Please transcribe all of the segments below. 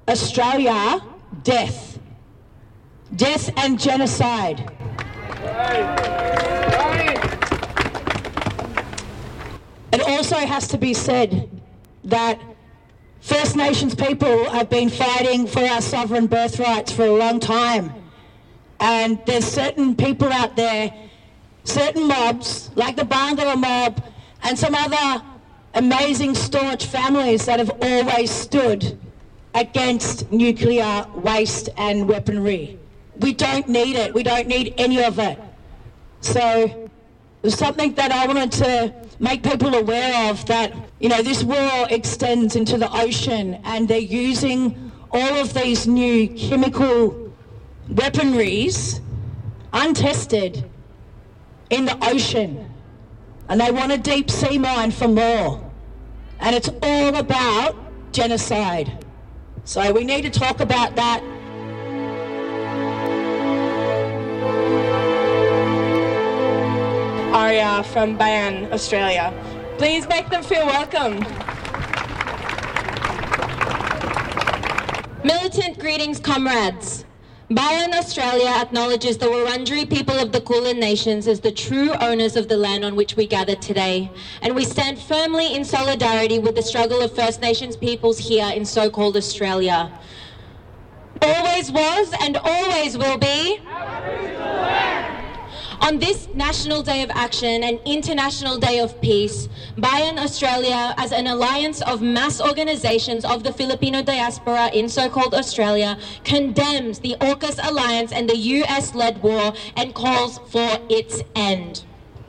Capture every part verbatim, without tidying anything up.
Australia, death. Death and genocide. It also has to be said that First Nations people have been fighting for our sovereign birthrights for a long time. And there's certain people out there, certain mobs, like the Barngarra mob, and some other amazing staunch families that have always stood against nuclear waste and weaponry. We don't need it. We don't need any of it. So it was something that I wanted to make people aware of, that, you know, this war extends into the ocean and they're using all of these new chemical weaponries untested in the ocean, and they want a deep sea mine for more, and it's all about genocide. So we need to talk about that. Aria from Bayan, Australia. Please make them feel welcome. Militant greetings, comrades. Bayan, Australia acknowledges the Wurundjeri people of the Kulin Nations as the true owners of the land on which we gather today, and we stand firmly in solidarity with the struggle of First Nations peoples here in so-called Australia. Always was and always will be. On this National Day of Action and International Day of Peace, Bayan Australia, as an alliance of mass organisations of the Filipino diaspora in so-called Australia, condemns the AUKUS alliance and the U S-led war and calls for its end.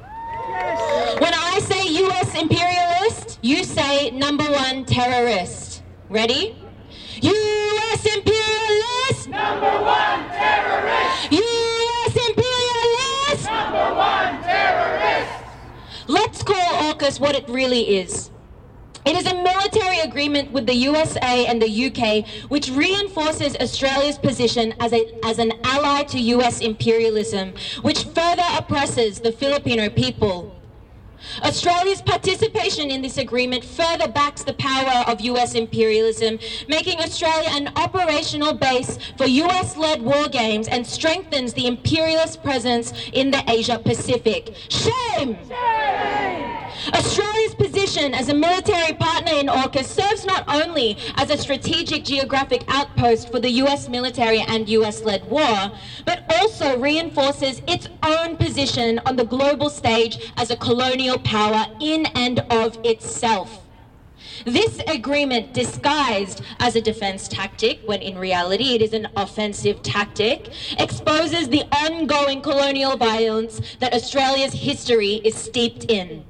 When I say U S imperialist, you say number one terrorist. Ready? U S imperialist! Number one terrorist! U S imperialist! Number one terrorist! Let's call AUKUS what it really is. It is a military agreement with the U S A and the U K which reinforces Australia's position as, a, as an ally to U S imperialism, which further oppresses the Filipino people. Australia's participation in this agreement further backs the power of U S imperialism, making Australia an operational base for U S-led war games and strengthens the imperialist presence in the Asia-Pacific. Shame! Shame! Australia's position as a military partner in AUKUS serves not only as a strategic geographic outpost for the U S military and U S-led war, but also reinforces its own position on the global stage as a colonial power in and of itself. This agreement, disguised as a defense tactic, when in reality it is an offensive tactic, exposes the ongoing colonial violence that Australia's history is steeped in.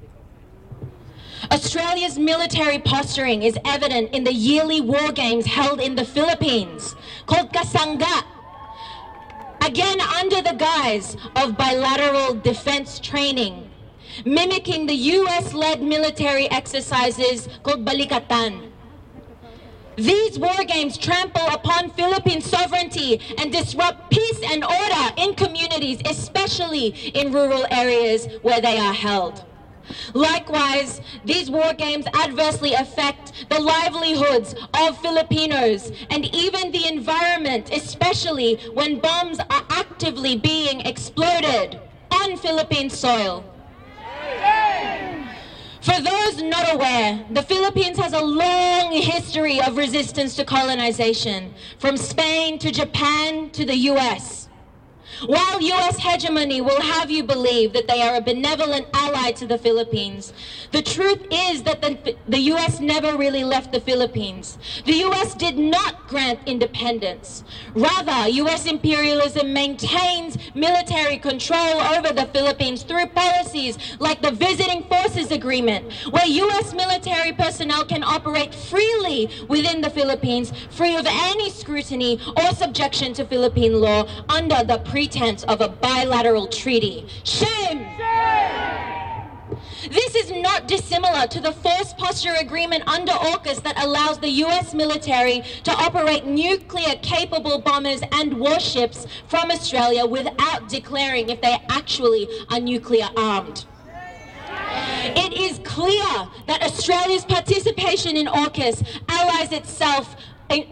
Australia's military posturing is evident in the yearly war games held in the Philippines, called Kasangga, again under the guise of bilateral defense training, mimicking the U S-led military exercises called Balikatan. These war games trample upon Philippine sovereignty and disrupt peace and order in communities, especially in rural areas where they are held. Likewise, these war games adversely affect the livelihoods of Filipinos and even the environment, especially when bombs are actively being exploded on Philippine soil. For those not aware, the Philippines has a long history of resistance to colonization, from Spain to Japan to the U S. While U S hegemony will have you believe that they are a benevolent ally to the Philippines, the truth is that the, the U S never really left the Philippines. The U S did not grant independence. Rather, U S imperialism maintains military control over the Philippines through policies like the Visiting Forces Agreement, where U S military personnel can operate freely within the Philippines, free of any scrutiny or subjection to Philippine law under the pretense of a bilateral treaty. Shame! Shame! This is not dissimilar to the force posture agreement under AUKUS that allows the U S military to operate nuclear-capable bombers and warships from Australia without declaring if they actually are nuclear-armed. It is clear that Australia's participation in AUKUS allies itself